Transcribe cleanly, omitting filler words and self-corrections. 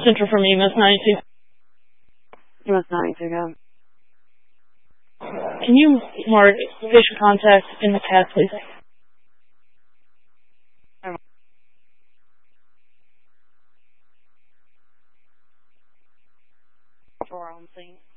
Center from EMS 92. EMS 92, go. Can you mark patient contact in the cast, please? For on scene.